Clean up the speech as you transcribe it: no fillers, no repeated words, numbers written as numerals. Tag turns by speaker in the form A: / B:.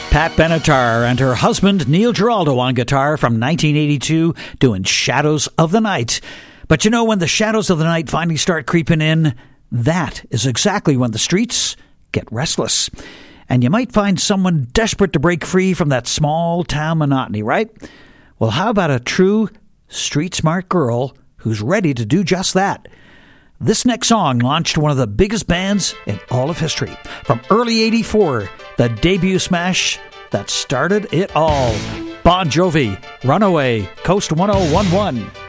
A: Pat Benatar and her husband Neil Giraldo on guitar from 1982 doing Shadows of the Night. But you know, when the shadows of the night finally start creeping in, that is exactly when the streets get restless. And you might find someone desperate to break free from that small town monotony, right? Well, how about a true street smart girl who's ready to do just that? This next song launched one of the biggest bands in all of history. From early 84, the debut smash that started it all. Bon Jovi, Runaway, Coast 1011.